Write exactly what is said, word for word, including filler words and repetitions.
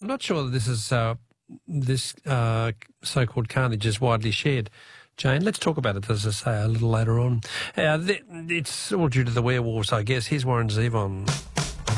not sure that this is uh, this uh, so-called carnage is widely shared. Jane, let's talk about it, as I say, a little later on. Uh, th- it's all due to the werewolves, I guess. Here's Warren Zevon.